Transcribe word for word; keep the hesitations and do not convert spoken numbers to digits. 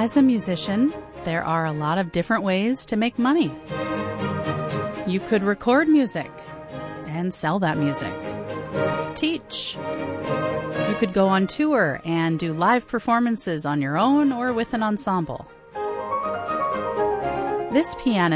As a musician, there are a lot of different ways to make money. You could record music and sell that music. Teach. You could go on tour and do live performances on your own or with an ensemble. This pianist